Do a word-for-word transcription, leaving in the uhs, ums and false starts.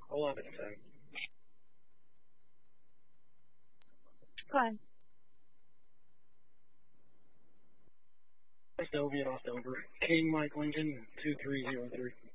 eleven ten. Fine. Soviet Ostover. King Mike Lincoln, two three zero three.